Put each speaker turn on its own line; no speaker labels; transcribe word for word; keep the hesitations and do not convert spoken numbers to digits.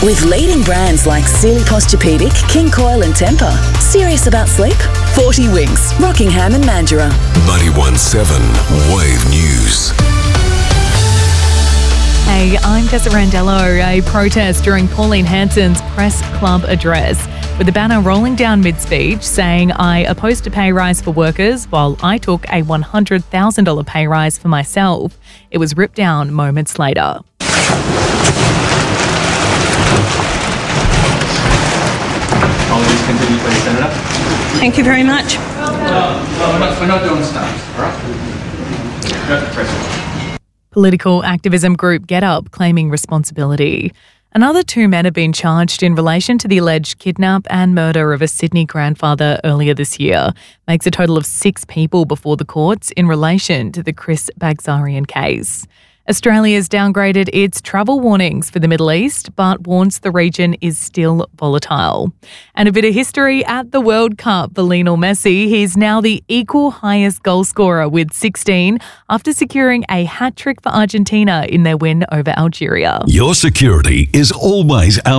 With leading brands like Sealy Posturepedic, King Coil and Tempur. Serious about sleep? forty Winks, Rockingham and Mandurah.
ninety-one point seven Wave News.
Hey, I'm Tessa Randello. A protest during Pauline Hanson's press club address, with the banner rolling down mid-speech saying, "I opposed a pay rise for workers while I took a one hundred thousand dollars pay rise for myself." It was ripped down moments later.
Apologies, continue, please, Senator.
Thank you very much.
No, we're not, we're not doing stuff, all right? You have to press it.
Political activism group Get Up claiming responsibility. Another two men have been charged in relation to the alleged kidnap and murder of a Sydney grandfather earlier this year. Makes a total of six people before the courts in relation to the Chris Bagzarian case. Australia's downgraded its travel warnings for the Middle East, but warns the region is still volatile. And a bit of history at the World Cup for Lionel Messi. He's now the equal highest goal scorer with sixteen after securing a hat-trick for Argentina in their win over Algeria.
Your security is always our